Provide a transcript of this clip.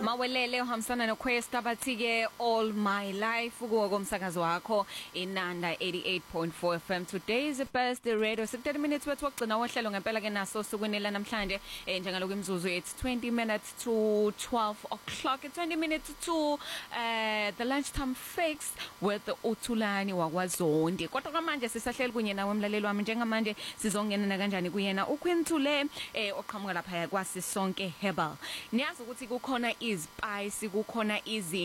Mawelele uhambisana noQuesta bathi-ke All My Life kuwo komsakazo wakho Inanda 88.4 FM. Today is the best radio. 30 minutes wethu wokugcina wohlelo ngempela ke naso sukwini la namhlanje njengaloko imizuzu it's 20 minutes to 12 o'clock. 20 minutes to the lunchtime fix with uThulani wakwaZondi. Kodwa kamanje sisahleli kunye nawe mlaleli wami njengamanje sizongena kanjani kuyena uQueen Thule oqhamuka lapha kwaSisonke Herbal. Niyazi ukuthi kukhona izispice kukhona